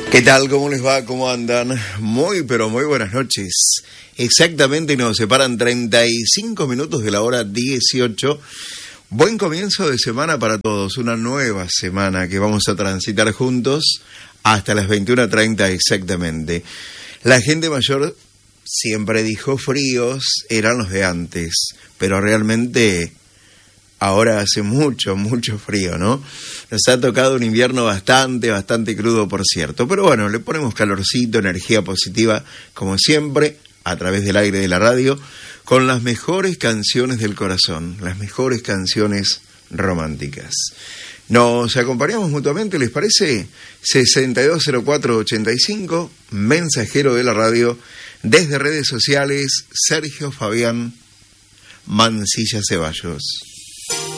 ¿Qué tal? ¿Cómo les va? ¿Cómo andan? Muy, pero muy buenas noches. Exactamente nos separan 35 minutos de la hora 18. Buen comienzo de semana para todos. Una nueva semana que vamos a transitar juntos hasta las 21:30 exactamente. La gente mayor siempre dijo fríos eran los de antes, pero realmente ahora hace mucho frío, ¿no? Nos ha tocado un invierno bastante crudo, por cierto. Pero bueno, le ponemos calorcito, energía positiva, como siempre, a través del aire de la radio, con las mejores canciones del corazón, las mejores canciones románticas. Nos acompañamos mutuamente, ¿les parece? 620485, mensajero de la radio, desde redes sociales, Sergio Fabián Mancilla Ceballos.